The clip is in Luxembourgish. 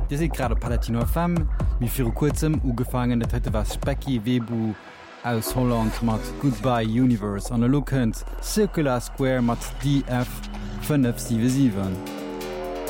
Di se grad Palatino FM, wie fir kurzem ugefangen, dat hätte was Specky Webu aus Holland mat Goodbye Universe an der Lookend Circular Square mat DF 577.